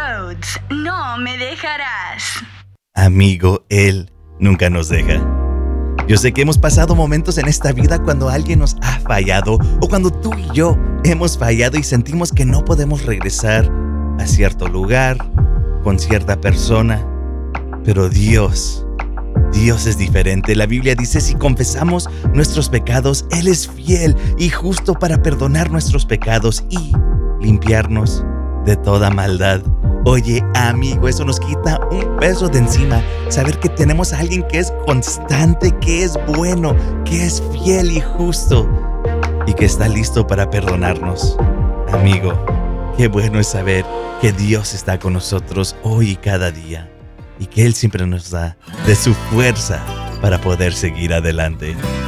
Rhodes, no me dejarás. Amigo, Él nunca nos deja. Yo sé que hemos pasado momentos en esta vida cuando alguien nos ha fallado o cuando tú y yo hemos fallado y sentimos que no podemos regresar a cierto lugar, con cierta persona. Pero Dios es diferente. La Biblia dice: si confesamos nuestros pecados, Él es fiel y justo para perdonar nuestros pecados y limpiarnos de toda maldad. Oye, amigo, eso nos quita un peso de encima. Saber que tenemos a alguien que es constante, que es bueno, que es fiel y justo y que está listo para perdonarnos. Amigo, qué bueno es saber que Dios está con nosotros hoy y cada día y que Él siempre nos da de su fuerza para poder seguir adelante.